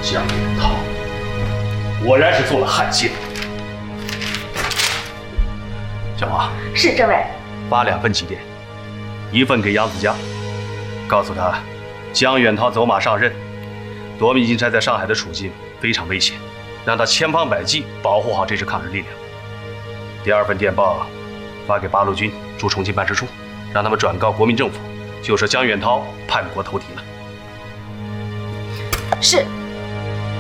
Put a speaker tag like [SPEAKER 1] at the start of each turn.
[SPEAKER 1] 江远涛果然是做了汉奸。小王，
[SPEAKER 2] 是政委。
[SPEAKER 1] 发2份急电，一份给杨子江，告诉他江远涛走马上任，夺命金钗在上海的处境非常危险，让他千方百计保护好这支抗日力量。第2份电报发给八路军驻重庆办事处，让他们转告国民政府，就是江远涛叛国投敌了。
[SPEAKER 2] 是。